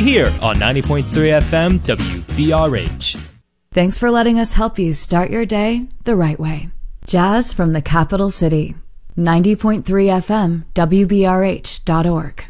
here on 90.3 FM WBRH. Thanks for letting us help you start your day the right way. Jazz from the capital city. 90.3 FM WBRH.org.